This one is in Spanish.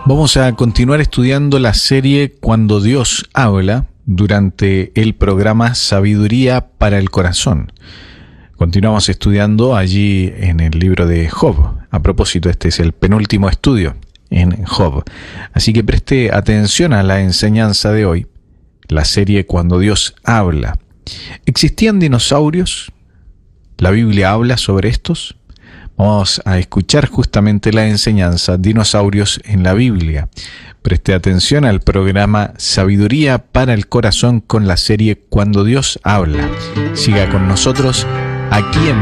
Vamos a continuar estudiando la serie Cuando Dios habla durante el programa Sabiduría para el Corazón. Continuamos estudiando allí en el libro de Job. A propósito, este es el penúltimo estudio en Job. Así que preste atención a la enseñanza de hoy, la serie Cuando Dios habla. ¿Existían dinosaurios? ¿La Biblia habla sobre estos? Vamos a escuchar justamente la enseñanza Dinosaurios en la Biblia. Preste atención al programa Sabiduría para el Corazón con la serie Cuando Dios habla. Siga con nosotros aquí en